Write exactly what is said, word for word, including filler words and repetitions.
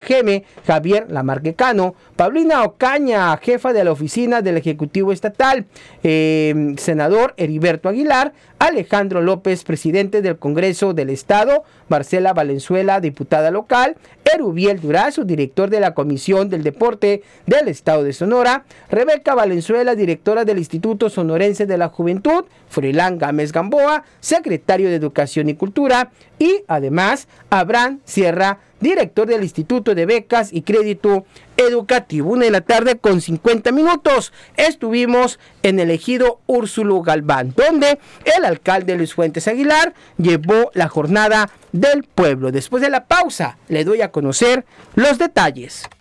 Cajeme, Javier Lamarquecano, Paulina Ocaña, jefa de la oficina del Ejecutivo Estatal, eh, senador Heriberto Aguilar, Alejandro López, presidente del Congreso del Estado, Marcela Valenzuela, diputada local, Erubiel Durazo, director de la Comisión del Deporte del Estado de Sonora, Rebeca Valenzuela, directora del Instituto Sonorense de la Juventud, Froilán Gámez Gamboa, secretario de Educación y Cultura, y además Abraham Sierra, director del Instituto de Becas y Crédito Educativo. Una de la tarde con cincuenta minutos. Estuvimos en el ejido Úrsulo Galván, donde el alcalde Luis Fuentes Aguilar llevó la jornada del pueblo. Después de la pausa, le doy a conocer los detalles.